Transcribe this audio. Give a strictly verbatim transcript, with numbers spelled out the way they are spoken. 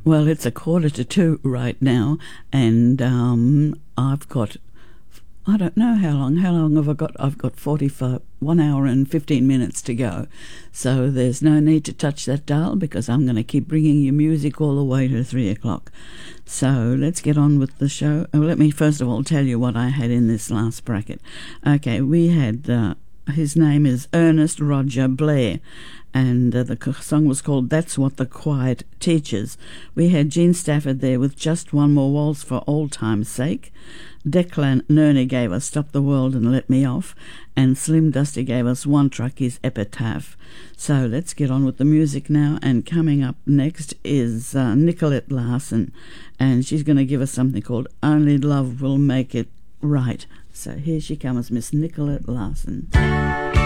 Well, it's a quarter to two right now, and um, I've got, I don't know how long. How long have I got? I've got forty-five, one hour and fifteen minutes to go. So there's no need to touch that dial because I'm going to keep bringing you music all the way to three o'clock. So let's get on with the show. Oh, let me first of all tell you what I had in this last bracket. Okay, we had, uh, his name is Ernest Roger Blair, and uh, the song was called That's What the Quiet Teaches. We had Gene Stafford there with Just One More Waltz for Old Time's Sake. Declan Nerney gave us Stop the World and Let Me Off, and Slim Dusty gave us One Truckie's Epitaph. So let's get on with the music now, and coming up next is uh, Nicolette Larson, and she's going to give us something called Only Love Will Make It Right. So here she comes, Miss Nicolette Larson.